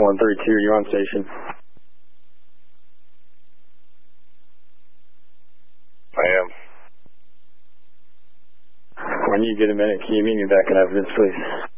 132, are you on station? I am. When you get a minute, can you meet me back at evidence, please?